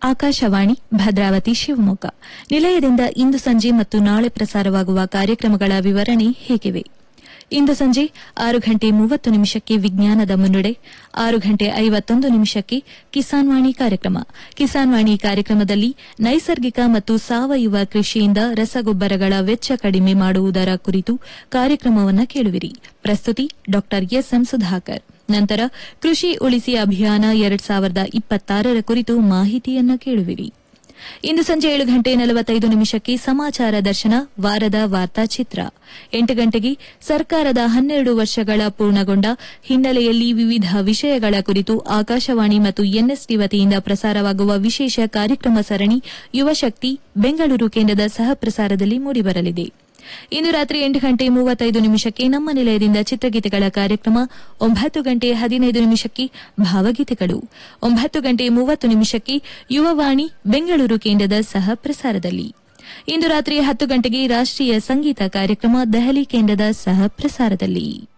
ಆಕಾಶವಾಣಿ ಭದ್ರಾವತಿ ಶಿವಮೊಗ್ಗ ನಿಲಯದಿಂದ ಇಂದು ಸಂಜೆ ಮತ್ತು ನಾಳೆ ಪ್ರಸಾರವಾಗುವ ಕಾರ್ಯಕ್ರಮಗಳ ವಿವರಣೆ ಹೀಗಿವೆ. ಇಂದು ಸಂಜೆ 6:30 ವಿಜ್ಞಾನದ ಮುನ್ನುಡೆ, 6:51 ಕಿಸಾನ್ ವಾಣಿ ಕಾರ್ಯಕ್ರಮ. ಕಿಸಾನ್ ವಾಣಿ ಕಾರ್ಯಕ್ರಮದಲ್ಲಿ ನೈಸರ್ಗಿಕ ಮತ್ತು ಸಾವಯವ ಕೃಷಿಯಿಂದ ರಸಗೊಬ್ಬರಗಳ ವೆಚ್ಚ ಕಡಿಮೆ ಮಾಡುವುದರ ಕುರಿತು ಕಾರ್ಯಕ್ರಮವನ್ನು ಕೇಳುವಿರಿ. ಪ್ರಸ್ತುತಿ ಡಾ ಎಸ್ಎಂ ಸುಧಾಕರ್. ನಂತರ ಕೃಷಿ ಉಳಿಸಿ ಅಭಿಯಾನ 2026 ಕುರಿತು ಮಾಹಿತಿಯನ್ನು ಕೇಳುವಿರಿ. ಇಂದು ಸಂಜೆ 7:45 ಸಮಾಚಾರ ದರ್ಶನ ವಾರದ ವಾರ್ತಾಚಿತ್ರ. 8 ಗಂಟೆಗೆ ಸರ್ಕಾರದ 12 ವರ್ಷಗಳ ಪೂರ್ಣಗೊಂಡ ಹಿನ್ನೆಲೆಯಲ್ಲಿ ವಿವಿಧ ವಿಷಯಗಳ ಕುರಿತು ಆಕಾಶವಾಣಿ ಮತ್ತು ಎನ್ಎಸ್ಡಿ ವತಿಯಿಂದ ಪ್ರಸಾರವಾಗುವ ವಿಶೇಷ ಕಾರ್ಯಕ್ರಮ ಸರಣಿ ಯುವಶಕ್ತಿ ಬೆಂಗಳೂರು ಕೇಂದ್ರದ ಸಹ ಪ್ರಸಾರದಲ್ಲಿ ಮೂಡಿಬರಲಿದೆ. ಇಂದು ರಾತ್ರಿ 8:35 ನಮ್ಮ ನಿಲಯದಿಂದ ಚಿತ್ರಗೀತೆಗಳ ಕಾರ್ಯಕ್ರಮ. 9:15 ಭಾವಗೀತೆಗಳು. 9:30 ಯುವವಾಣಿ ಬೆಂಗಳೂರು ಕೇಂದ್ರದ ಸಹ ಪ್ರಸಾರದಲ್ಲಿ. ಇಂದು ರಾತ್ರಿ 10 ಗಂಟೆಗೆ ರಾಷ್ಟೀಯ ಸಂಗೀತ ಕಾರ್ಯಕ್ರಮ ದೆಹಲಿ ಕೇಂದ್ರದ ಸಹ ಪ್ರಸಾರದಲ್ಲಿ.